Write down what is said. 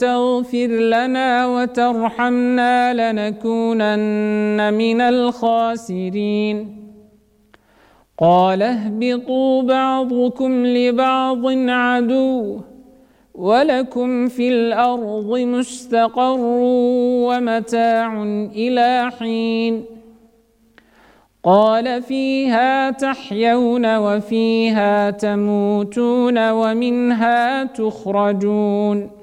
تغفر لنا وترحمنا لنكونن من الخاسرين قال اهبطوا بعضكم لبعض عدو ولكم في الأرض مستقر ومتاع إلى حين قال فيها تحيون وفيها تموتون ومنها تخرجون